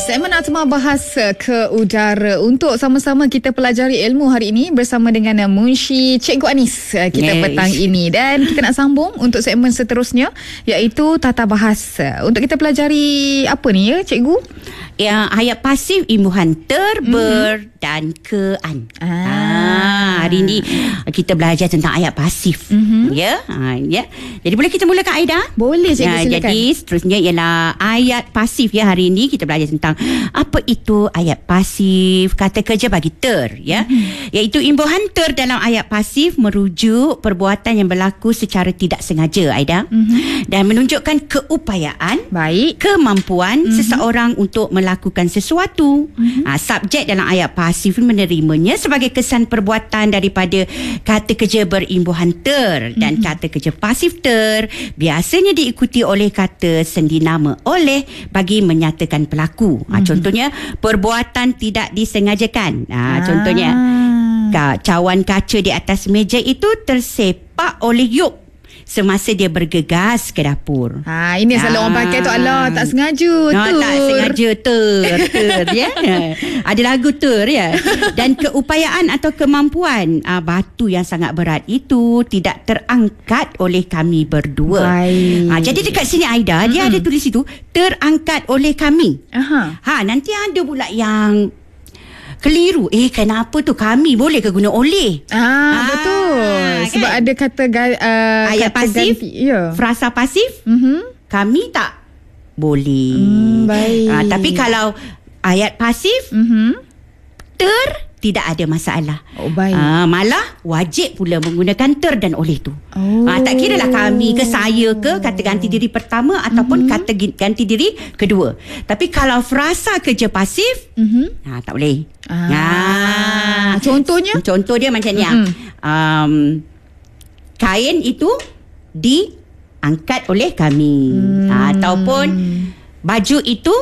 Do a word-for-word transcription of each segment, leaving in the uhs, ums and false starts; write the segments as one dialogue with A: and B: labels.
A: Segmen Atma Bahasa ke Udara untuk sama-sama kita pelajari ilmu hari ini bersama dengan Munshi Cikgu Anis kita yes. petang ini, dan kita nak sambung untuk segmen seterusnya iaitu tata bahasa. Untuk kita pelajari apa ni ya Cikgu?
B: Ya, ayat pasif imbuhan ter, ber mm-hmm. dan ke, an. Ah. ah, hari ini kita belajar tentang ayat pasif. Mm-hmm. Ya, ah, ya. Jadi boleh kita mulakan Aida?
A: Boleh, Cikgu, ya, silakan.
B: Jadi seterusnya ialah ayat pasif ya. Hari ini kita belajar tentang apa itu ayat pasif, kata kerja bagi ter ya. Mm-hmm. Iaitu imbuhan ter dalam ayat pasif merujuk perbuatan yang berlaku secara tidak sengaja Aida. Mm-hmm. Dan menunjukkan keupayaan, baik, kemampuan mm-hmm. seseorang untuk melakukan lakukan sesuatu. Mm-hmm. Ha, subjek dalam ayat pasif menerimanya sebagai kesan perbuatan daripada kata kerja berimbuhan ter, dan mm-hmm. kata kerja pasif ter biasanya diikuti oleh kata sendi nama oleh bagi menyatakan pelaku. Ha, mm-hmm. Contohnya perbuatan tidak disengajakan. Ha, ah. Contohnya cawan kaca di atas meja itu tersepak oleh Yop semasa dia bergegas ke dapur.
A: Ha, ini ha. selalu orang pakai tu, alah tak sengaja
B: no,
A: ter.
B: Tak sengaja ter, ter ya. Ada lagu ter ya. Dan keupayaan atau kemampuan uh, batu yang sangat berat itu tidak terangkat oleh kami berdua. Ha, jadi dekat sini Aida, mm-hmm. dia ada tulis itu terangkat oleh kami. Aha. Ha, nanti ada pula yang keliru. Eh, kenapa tu kami boleh ke guna oleh?
A: Ah, ah betul. Kan? Sebab ada kata uh,
B: ayat
A: kata
B: pasif,
A: ganti, ya.
B: Frasa pasif, mm-hmm. kami tak boleh.
A: Hmm, baik.
B: Ah, tapi kalau ayat pasif, mm-hmm. ter tidak ada masalah.
A: Oh, baik.
B: Ah, malah wajib pula menggunakan ter dan oleh tu. Oh. Ah, tak kira lah kami ke saya ke kata ganti diri pertama ataupun mm-hmm. kata ganti diri kedua. Tapi kalau frasa kerja pasif, mm-hmm. ah, tak boleh.
A: Ah. Ah. Contohnya?
B: Contoh dia macam ni. Mm-hmm. Um, kain itu diangkat oleh kami. Mm. Ah, ataupun baju itu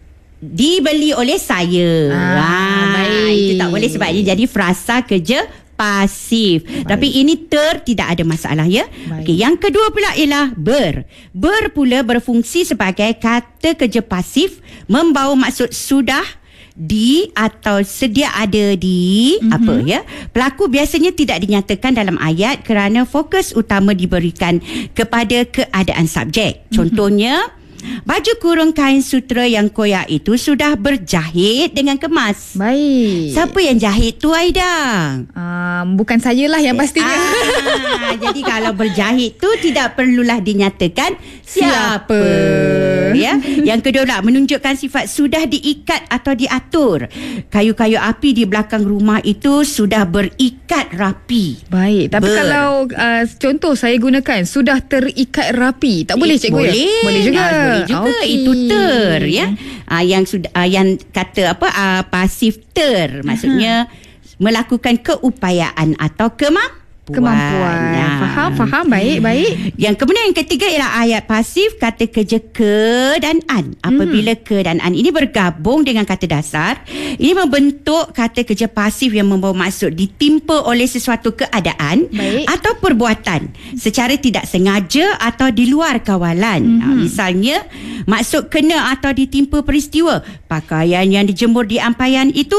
B: dibeli oleh saya. Ah, ah, baik. Itu tak boleh sebab dia jadi frasa kerja pasif. Baik. Tapi ini ter tidak ada masalah ya. Okey, yang kedua pula ialah ber. Ber pula berfungsi sebagai kata kerja pasif membawa maksud sudah, di atau sedia ada di, mm-hmm. apa ya. Pelaku biasanya tidak dinyatakan dalam ayat kerana fokus utama diberikan kepada keadaan subjek. Mm-hmm. Contohnya, baju kurung kain sutera yang koyak itu sudah berjahit dengan kemas. Baik. Siapa yang jahit tu Aida?
A: Um, bukan sayalah yang pastinya.
B: Ah, jadi kalau berjahit tu tidak perlulah dinyatakan siapa. siapa. Ya. Yang kedua pula menunjukkan sifat sudah diikat atau diatur. Kayu-kayu api di belakang rumah itu sudah berikat rapi.
A: Baik. Tapi Ber. kalau uh, contoh saya gunakan sudah terikat rapi, tak boleh cikgu?
B: Boleh.
A: Ya? Boleh juga.
B: Ya, boleh juga. Okay. Itu ter ya. Uh, yang sudah uh, yang kata apa uh, pasif ter maksudnya uh-huh. melakukan keupayaan atau kemampuan.
A: Kemampuan. Ya. Faham, faham. Baik, baik.
B: Yang kemudian yang ketiga ialah ayat pasif kata kerja ke dan an. Apabila hmm. ke dan an ini bergabung dengan kata dasar, ini membentuk kata kerja pasif yang membawa maksud ditimpa oleh sesuatu keadaan baik. Atau perbuatan secara tidak sengaja atau di luar kawalan. Hmm. Nah, misalnya, maksud kena atau ditimpa peristiwa. Pakaian yang dijemur di ampaian itu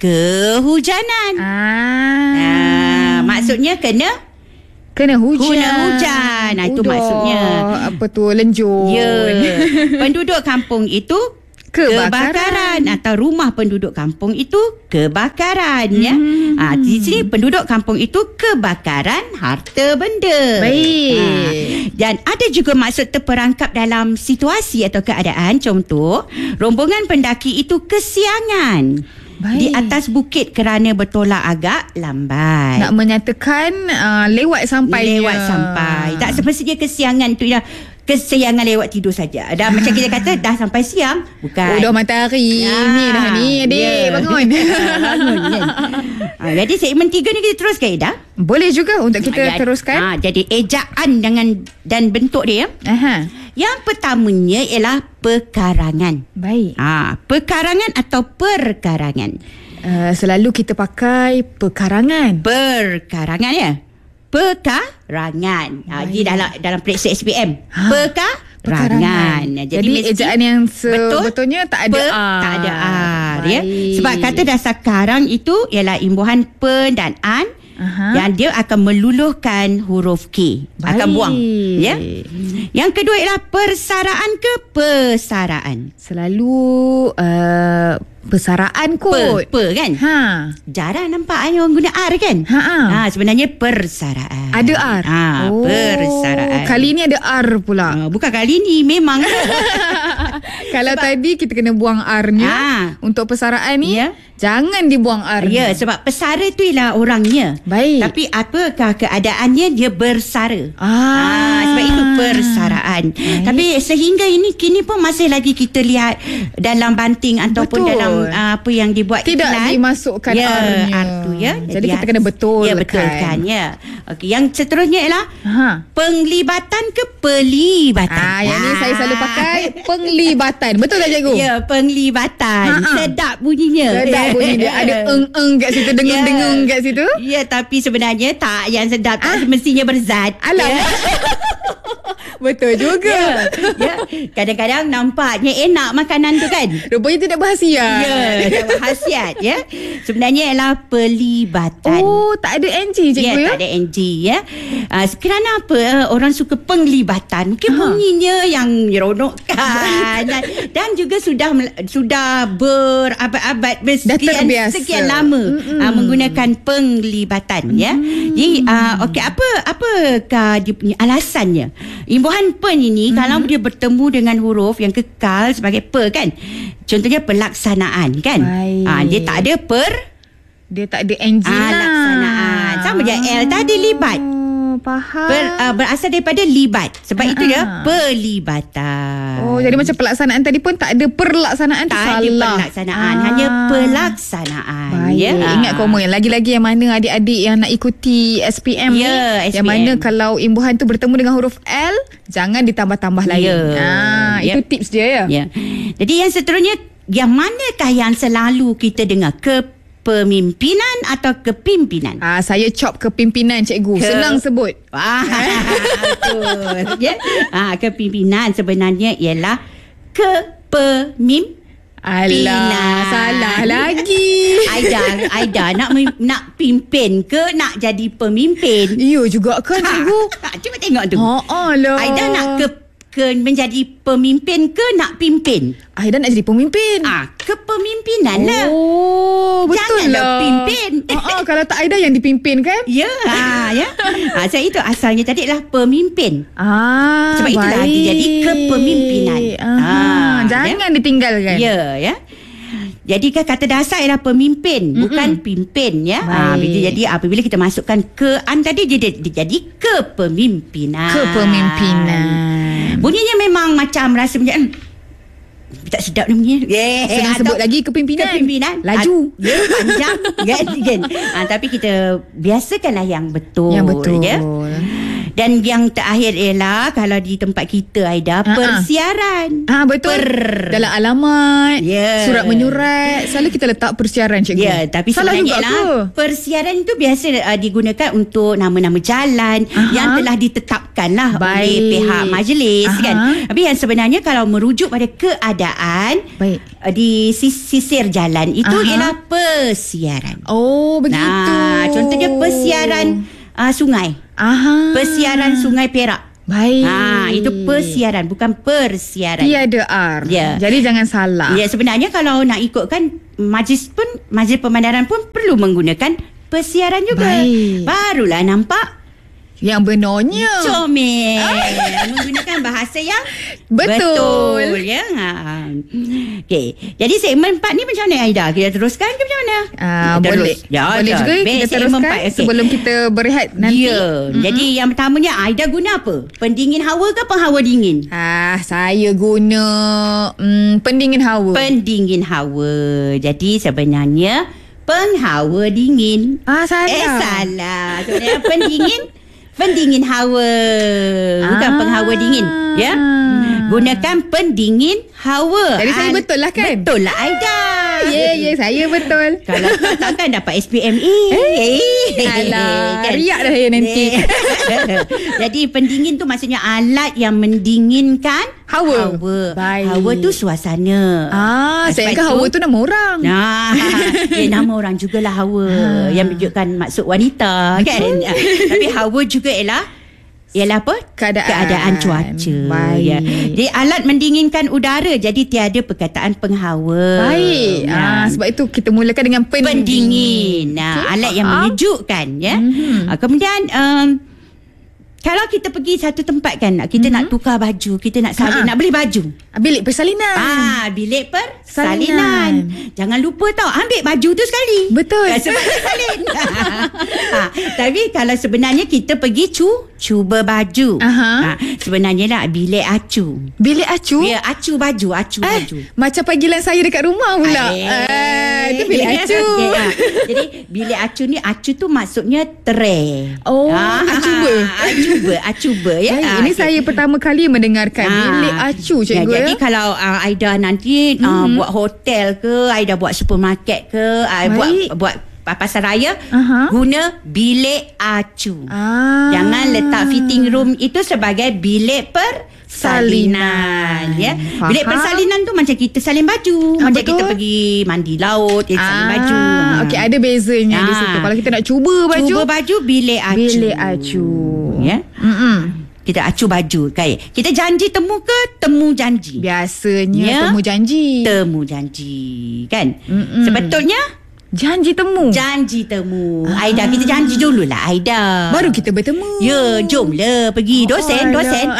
B: kehujanan. Ah. Nah, maksudnya kena
A: kena hujan.
B: Kena hujan. Nah, itu
A: Udah,
B: maksudnya.
A: Apa tu, lenjun.
B: Ya. Penduduk kampung itu kebakaran. kebakaran atau rumah penduduk kampung itu kebakaran hmm. ya. Ah, di sini penduduk kampung itu kebakaran harta benda. Baik. Ah, dan ada juga maksud terperangkap dalam situasi atau keadaan. Contoh, rombongan pendaki itu kesiangan. Baik. Di atas bukit kerana bertolak agak lambat.
A: Nak menyatakan uh, lewat sampai.
B: Lewat sampai. Tak semestinya kesiangan tu ya. Kesiangan lewat tidur saja. Dah macam kita kata dah sampai siang. Bukan.
A: Oh, dah matahari. Ya. Ni dah ni. Adik yeah. bangun.
B: bangun kan. Ha, jadi segmen tiga ni kita teruskan Ida.
A: Boleh juga untuk kita ha, teruskan.
B: Ha, jadi ejaan dengan dan bentuk dia. Aha. Yang pertamanya ialah pekarangan. Baik. Ah, pekarangan atau perkarangan.
A: Uh, selalu kita pakai pekarangan.
B: Perkarangan ya. Pekarangan. Ah, di dalam dalam periksa S P M. Ha. Peka Pekarangan.
A: Jadi, Jadi ejaan yang sebetulnya tak ada
B: per,
A: R.
B: Tak ada R. Ya. Sebab kata dasar karang itu ialah imbuhan pe dan an. Aha. Yang dia akan meluluhkan huruf K. Baik. Akan buang. Ya. Yang kedua ialah persaraan ke pesaraan.
A: Selalu uh, persaraan kot.
B: Per, per kan?
A: Ha.
B: Jarang nampak orang guna R kan?
A: Ha.
B: Ha, sebenarnya persaraan.
A: Ada R.
B: Ha, oh, persaraan.
A: Kali ni ada R pula.
B: Ha, bukan kali ni, memang.
A: Kalau sebab, tadi kita kena buang R-nya ha. Untuk persaraan ni, ya. Jangan dibuang R.
B: Ya, sebab pesara tu ialah orangnya.
A: Baik.
B: Tapi apakah keadaannya dia bersara?
A: Ah.
B: Ha, sebab itu persaraan. Baik. Tapi sehingga ini kini pun masih lagi kita lihat dalam banting ataupun betul. Dalam uh, apa yang dibuat
A: tidak
B: iklan.
A: Dimasukkan
B: ya,
A: R-nya.
B: R tu ya.
A: Jadi, Jadi kita kena betul.
B: Ya, betulkan ya. Okey, yang seterusnya ialah ha. Penglibatan ke pelibatan.
A: Ah, yang ni saya selalu pakai penglibatan. Betul tak cikgu?
B: Ya, penglibatan. Ha-ha. Sedap bunyinya.
A: Sedap bunyi dia. Ada eng-eng kat situ, dengung-dengung kat situ.
B: Ya, tapi sebenarnya tak yang sedap tak ah. semestinya berzat.
A: Alah. Ya. Betul juga.
B: Ya. Ya. Kadang-kadang nampaknya enak makanan tu kan.
A: Rupanya tidak berkhasiat.
B: Ya, tidak berkhasiat ya. Sebenarnya ialah pelibatan.
A: Oh, tak ada N G cikgu ya?
B: Ya, tak ada N G ya. Uh, kerana apa orang suka penglibatan? Mungkin ha. bunyinya yang menyeronokkan dan, dan juga sudah sudah berabad-abad bersekian sekian lama uh, menggunakan penglibatan mm-hmm. ya. Jadi uh, okey, apa apakah dia punya alasannya? Imbuhan pen ini mm-hmm. kalau dia bertemu dengan huruf yang kekal sebagai pe kan. Contohnya pelaksanaan kan. Ah, dia tak ada per,
A: dia tak ada N G ah, lah.
B: Laksanaan. Sama je L tadi libat.
A: Faham.
B: Ber, uh, berasal daripada libat. Sebab uh-huh. itu dia pelibatan.
A: Oh, jadi macam pelaksanaan tadi pun tak ada perlaksanaan tu
B: tak
A: salah.
B: Tak ada pelaksanaan, ah. hanya pelaksanaan.
A: Baik. Ya. Ingat komen lagi-lagi yang mana adik-adik yang nak ikuti S P M
B: ya,
A: ni,
B: S P M.
A: yang mana kalau imbuhan tu bertemu dengan huruf L, jangan ditambah-tambah lain.
B: Ya.
A: Ah,
B: ya.
A: Itu tips dia ya.
B: Ya. Jadi yang seterusnya, yang manakah yang selalu kita dengar? Kepemimpinan atau kepimpinan?
A: Ah, saya cop kepimpinan cikgu. Ke... Senang sebut.
B: Ah, betul. Ya. Ah, kepimpinan sebenarnya ialah kepemimpinan.
A: Alah, salah lagi.
B: Aida, Aida nak nak pimpin ke nak jadi pemimpin?
A: Ya juga kan cikgu.
B: Ha, cuba tengok tu.
A: Ha lah.
B: Aida nak ke ke menjadi pemimpin ke nak pimpin?
A: Aida nak jadi pemimpin.
B: Ah, kepemimpinan lah.
A: Oh, betul
B: janganlah
A: lah.
B: pimpin.
A: Ha, kalau tak Aida yang dipimpin kan?
B: Ya, ha, ya. Ha, so itu asalnya tadi adalah pemimpin.
A: Ah,
B: sebab
A: baik.
B: itulah dia jadi kepemimpinan.
A: Ah, jangan ya? ditinggalkan.
B: Ya, ya. Jadi kan kata dasar ialah pemimpin, mm-mm. bukan pimpin ya. Ha, bila jadi apabila kita masukkan ke an tadi dia, dia jadi kepemimpinan.
A: Kepemimpinan.
B: Bunyinya memang macam rasa macam tak sedap namanya.
A: Yeah. Senang sebut lagi kepimpinan.
B: Kepimpinan.
A: Laju.
B: Ya, panjang kan, kan. Ha, tapi kita biasakanlah yang betul.
A: Yang betul.
B: Ya. Dan yang terakhir ialah kalau di tempat kita Aida,
A: Ha-ha.
B: persiaran.
A: Ah, betul. Per. Dalam alamat,
B: yeah.
A: surat menyurat, selalu kita letak persiaran cikgu.
B: Ya, tapi
A: salah juga
B: ialah persiaran itu biasa uh, digunakan untuk nama-nama jalan Aha. yang telah ditetapkan lah oleh pihak majlis Aha. kan. Tapi yang sebenarnya kalau merujuk pada keadaan Baik. Uh, di sisir jalan itu Aha. ialah persiaran.
A: Oh, begitu.
B: Nah, contohnya persiaran uh, sungai. Aha. Persiaran Sungai Perak.
A: Baik.
B: Ha, itu persiaran, bukan persiaran.
A: Tiada R. Ya. Jadi jangan salah.
B: Ya, sebenarnya kalau nak ikutkan majlis pun, majlis pemandaran pun perlu menggunakan persiaran juga. Baik. Barulah nampak
A: yang benarnya.
B: Comel. Menggunakan bahasa yang
A: betul.
B: Betul ya. Ha. Okey. Jadi segmen empat ni macam mana Aida? Kita teruskan ke macam mana?
A: Uh, boleh.
B: Ya,
A: boleh juga kita teruskan okay. sebelum kita berehat nanti.
B: Ya. Mm-hmm. Jadi yang pertamanya Aida guna apa? Pendingin hawa ke penghawa dingin?
A: Ah, saya guna mm, pendingin hawa.
B: Pendingin hawa. Jadi sebenarnya penghawa dingin.
A: Ah, salah.
B: Eh, salah. Sebenarnya pendingin pendingin hawa, bukan ah. penghawa dingin, ya. Gunakan pendingin hawa.
A: Jadi saya betul lah kan?
B: Betul lah Aida.
A: Ya, ya, saya betul.
B: Kalau tak takkan dapat S P M E.
A: Eh, alah, kan? Riak dah saya nanti.
B: Jadi pendingin tu maksudnya alat yang mendinginkan
A: hawa.
B: Hawa,
A: Baik.
B: hawa tu suasana.
A: Ah, saya ingat hawa tu nama orang.
B: Nah, ya, nama orang jugalah hawa ha. Yang menunjukkan maksud wanita kan. Tapi hawa juga ialah ialah apa?
A: Keadaan,
B: Keadaan cuaca.
A: Baik.
B: Ya. Jadi alat mendinginkan udara. Jadi tiada perkataan penghawa.
A: Baik.
B: Nah.
A: Ah, sebab itu kita mulakan dengan pendingin.
B: Pendingin. Nah, okay. Alat yang menyejukkan ya. Mm-hmm. Kemudian um, kalau kita pergi satu tempat kan, kita mm-hmm. nak tukar baju, kita nak salin, nak beli baju.
A: Bilik persalinan.
B: Ah, bilik persalinan. Jangan lupa tau, ambil baju tu sekali.
A: Betul.
B: Sebab dia salin. ha, tapi kalau sebenarnya kita pergi cu, cuba baju. Ha, sebenarnya lah bilik acu.
A: Bilik acu?
B: Ya, acu baju, acu
A: eh,
B: baju.
A: Macam panggilan saya dekat rumah pula. Eh, itu bilik acu.
B: Okay, ha. Jadi bilik acu ni, acu tu maksudnya tray.
A: Oh, ha, acuba.
B: Acuba, acuba ya.
A: Baik, ha, ini okay. Saya pertama kali mendengarkan ha. Bilik acu, cikgu ya.
B: Jadi ya? Kalau uh, Aida nanti uh, mm-hmm. buat hotel ke, Aida buat supermarket ke, uh, buat buat pasar raya, uh-huh. guna bilik acu. Ah. Jangan letak fitting room itu sebagai bilik persalinan. Ya. Bilik persalinan tu macam kita salin baju, ah, macam betul? Kita pergi mandi laut, kita ah. salin baju.
A: Okey, ada bezanya ah. di situ. Kalau kita nak cuba baju,
B: cuba baju bilik acu.
A: Bilik acu.
B: Ya. Mm-mm. Kita acu baju kain. Kita janji temu ke temu janji?
A: Biasanya ya? Temu janji.
B: Temu janji kan? Mm-mm. Sebetulnya
A: janji temu.
B: Janji temu. Ah. Aida, kita janji dululah Aida.
A: Baru kita bertemu.
B: Ya, jomlah pergi. Dosen, oh, dosen.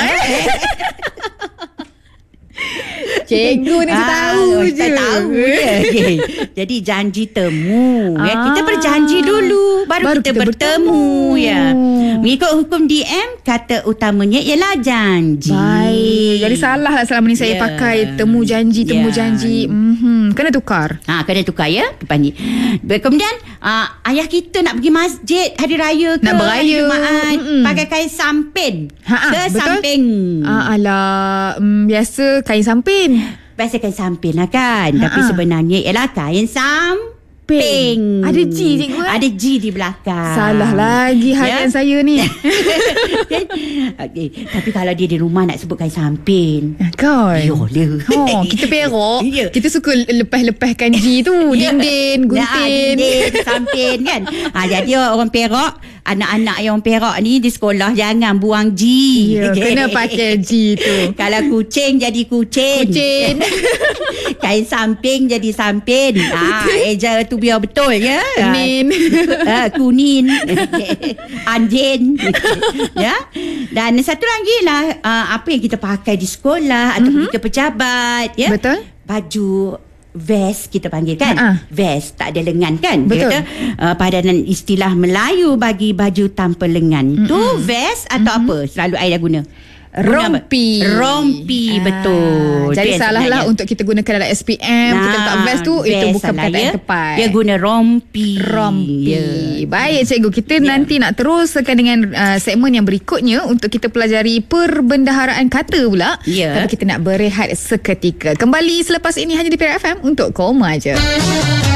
A: Cikgu ni ah, tahu je.
B: Tahu je. Okay. Jadi janji temu. Ah. Ya. Kita berjanji dulu. Baru, baru kita, kita bertemu. bertemu. Ya. Mengikut hukum D M, kata utamanya ialah janji.
A: Baik. Jadi salah lah selama ni saya yeah. pakai temu janji, temu yeah. janji. Mm-hmm. Kena tukar.
B: Ha, kena tukar ya. Kemudian uh, ayah kita nak pergi masjid hari raya ke,
A: nak beraya,
B: Jumaat, pakai kain samping. Ha, ke betul? Samping.
A: Ah, alah, mm, biasa kain samping.
B: Biasa kain samping lah kan. Ha-ha. Tapi sebenarnya ialah kain samping. Ping.
A: Ada G, cikgu eh?
B: Ada G di belakang.
A: Salah lagi harian ya? Saya ni.
B: Okay. Tapi kalau dia di rumah nak sebut kain samping.
A: Kan?
B: Yolah.
A: Oh, kita perok. Ya. Kita suka lepas-lepaskan G tu. Dinding, gunting.
B: Dinding, samping kan. Ha, jadi orang perok, anak-anak yang perok ni di sekolah jangan buang G.
A: Ya, okay. Kena pakai G tu.
B: Kalau kucing jadi kucing.
A: Kucing.
B: Kain samping jadi samping. Ah, eja tu biar betul ya.
A: Kunin.
B: Ah, kunin. Anjing. Ya. Dan satu lagi lah uh, apa yang kita pakai di sekolah atau mm-hmm. kita pejabat ya.
A: Betul.
B: Baju vest kita panggil kan. Uh-uh. Vest tak ada lengan kan.
A: Betul.
B: Kita uh, padanan istilah Melayu bagi baju tanpa lengan mm-hmm. tu vest atau mm-hmm. apa selalu Aida guna?
A: Rompi.
B: Rompi, ah, betul.
A: Jadi salahlah untuk kita gunakan dalam S P M. Nah, kita letak vest tu, vest itu bukan perkataan yang tepat.
B: Dia guna rompi.
A: Rompi. Ya. Baik cikgu, kita ya. nanti nak teruskan dengan uh, segmen yang berikutnya untuk kita pelajari perbendaharaan kata pula.
B: Ya.
A: Tapi kita nak berehat seketika. Kembali selepas ini hanya di Perak F M untuk Koma Je.